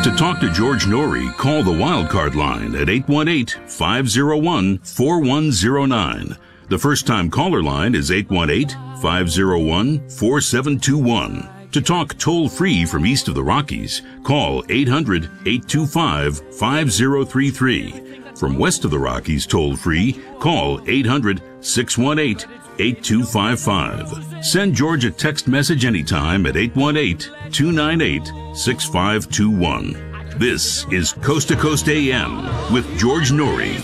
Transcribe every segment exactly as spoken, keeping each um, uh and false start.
To talk to George Norrie, call the Wildcard line at eight one eight, five oh one, four one oh nine. The first-time caller line is eight one eight, five oh one, four seven two one. To talk toll-free from east of the Rockies, call eight hundred, eight two five, five oh three three. From west of the Rockies toll-free, call eight hundred, six one eight, eight two five five. Send George a text message anytime at eight one eight, two nine eight, six five two one. This is Coast to Coast A M with George Norrie.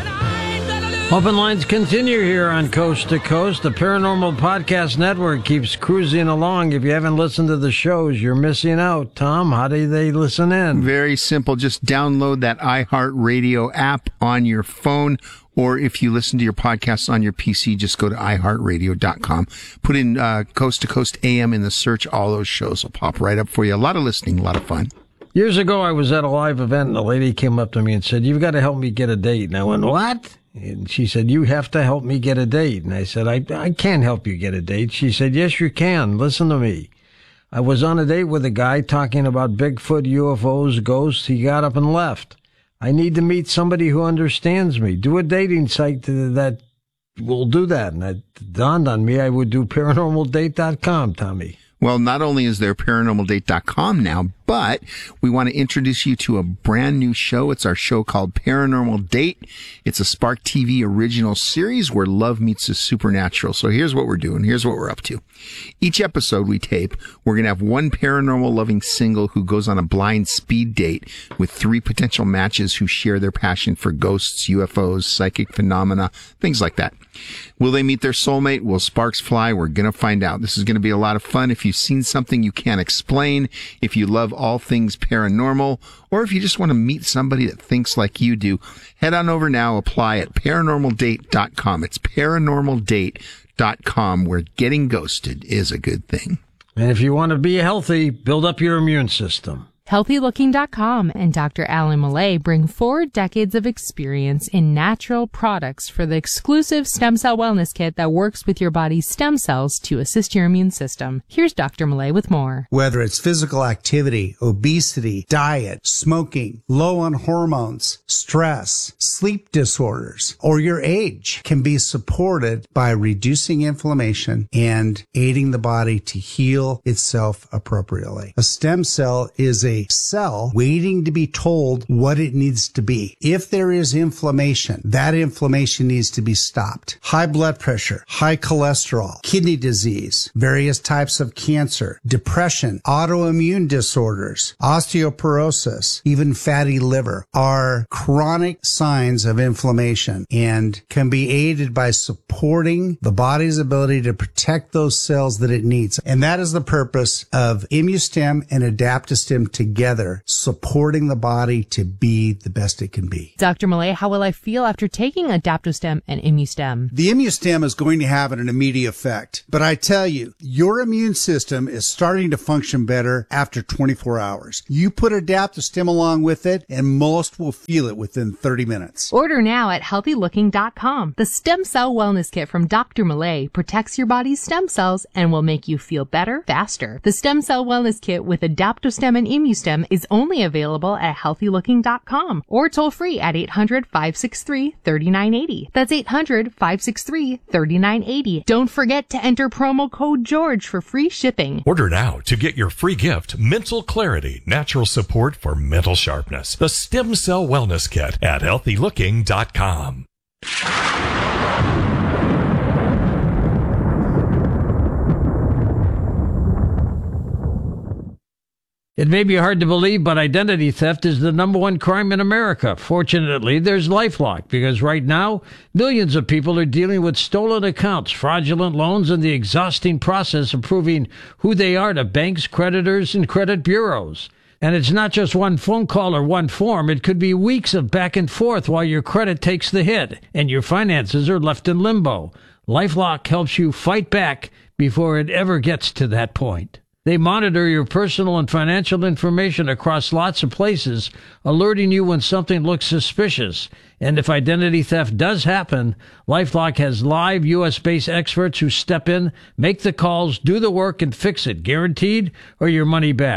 Open lines continue here on Coast to Coast. The Paranormal Podcast Network keeps cruising along. If you haven't listened to the shows, you're missing out. Tom, how do they listen in? Very simple. Just download that iHeartRadio app on your phone. Or if you listen to your podcasts on your P C, just go to i heart radio dot com. Put in uh, Coast to Coast A M in the search. All those shows will pop right up for you. A lot of listening, a lot of fun. Years ago, I was at a live event, and a lady came up to me and said, "You've got to help me get a date." And I went, "What?" And she said, "You have to help me get a date." And I said, I, I can't help you get a date. She said, "Yes, you can. Listen to me. I was on a date with a guy talking about Bigfoot, U F Os, ghosts. He got up and left. I need to meet somebody who understands me. Do a dating site that will do that." And it dawned on me I would do paranormal date dot com, Tommy. Well, not only is there paranormal date dot com now, but we want to introduce you to a brand new show. It's our show called Paranormal Date. It's a Spark T V original series where love meets the supernatural. So here's what we're doing. Here's what we're up to. Each episode we tape, we're going to have one paranormal loving single who goes on a blind speed date with three potential matches who share their passion for ghosts, U F Os, psychic phenomena, things like that. Will they meet their soulmate? Will sparks fly? We're going to find out. This is going to be a lot of fun. If you've seen something you can't explain, if you love all things paranormal, or if you just want to meet somebody that thinks like you do, head on over now, apply at paranormal date dot com. It's paranormal date dot com, where getting ghosted is a good thing. And if you want to be healthy, build up your immune system. healthy looking dot com and Doctor Alan Millay bring four decades of experience in natural products for the exclusive stem cell wellness kit that works with your body's stem cells to assist your immune system. Here's Doctor Millay with more. Whether it's physical activity, obesity, diet, smoking, low on hormones, stress, sleep disorders, or your age can be supported by reducing inflammation and aiding the body to heal itself appropriately. A stem cell is a cell waiting to be told what it needs to be. If there is inflammation, that inflammation needs to be stopped. High blood pressure, high cholesterol, kidney disease, various types of cancer, depression, autoimmune disorders, osteoporosis, even fatty liver are chronic signs of inflammation and can be aided by supporting the body's ability to protect those cells that it needs. And that is the purpose of ImmuStem and Adaptostem together. Together, supporting the body to be the best it can be. Doctor Millay, how will I feel after taking Adaptostem and ImmuStem? The ImmuStem is going to have an immediate effect. But I tell you, your immune system is starting to function better after twenty-four hours. You put Adaptostem along with it, and most will feel it within thirty minutes. Order now at healthy looking dot com. The Stem Cell Wellness Kit from Doctor Millay protects your body's stem cells and will make you feel better, faster. The Stem Cell Wellness Kit with Adaptostem and ImmuStem is only available at healthy looking dot com or toll free at eight hundred, five six three, three nine eight zero. That's eight hundred, five six three, three nine eight zero. Don't forget to enter promo code George for free shipping. Order now to get your free gift, Mental Clarity, Natural Support for Mental Sharpness. The Stem Cell Wellness Kit at healthy looking dot com. It may be hard to believe, but identity theft is the number one crime in America. Fortunately, there's LifeLock, because right now, millions of people are dealing with stolen accounts, fraudulent loans, and the exhausting process of proving who they are to banks, creditors, and credit bureaus. And it's not just one phone call or one form. It could be weeks of back and forth while your credit takes the hit and your finances are left in limbo. LifeLock helps you fight back before it ever gets to that point. They monitor your personal and financial information across lots of places, alerting you when something looks suspicious. And if identity theft does happen, LifeLock has live U S-based experts who step in, make the calls, do the work, and fix it, guaranteed, or your money back.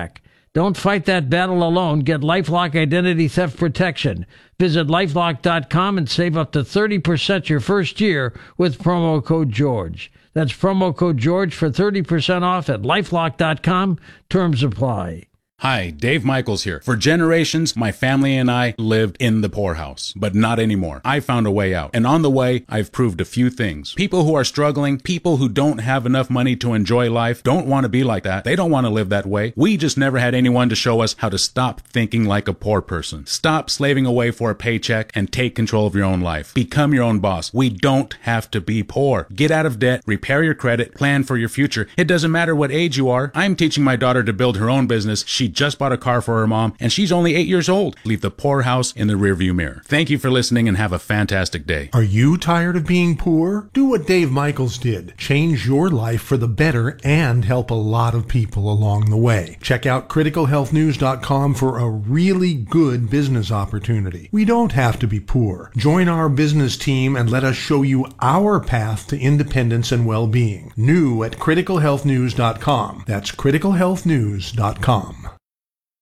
Don't fight that battle alone. Get LifeLock Identity Theft Protection. Visit LifeLock dot com and save up to thirty percent your first year with promo code George. That's promo code George for thirty percent off at LifeLock dot com. Terms apply. Hi, Dave Michaels here. For generations, my family and I lived in the poorhouse, but not anymore. I found a way out. And on the way, I've proved a few things. People who are struggling, people who don't have enough money to enjoy life, don't want to be like that. They don't want to live that way. We just never had anyone to show us how to stop thinking like a poor person. Stop slaving away for a paycheck and take control of your own life. Become your own boss. We don't have to be poor. Get out of debt, repair your credit, plan for your future. It doesn't matter what age you are. I'm teaching my daughter to build her own business. She just bought a car for her mom, and she's only eight years old. Leave the poorhouse in the rearview mirror. Thank you for listening and have a fantastic day. Are you tired of being poor? Do what Dave Michaels did. Change your life for the better and help a lot of people along the way. Check out critical health news dot com for a really good business opportunity. We don't have to be poor. Join our business team and let us show you our path to independence and well-being. New at critical health news dot com. That's critical health news dot com.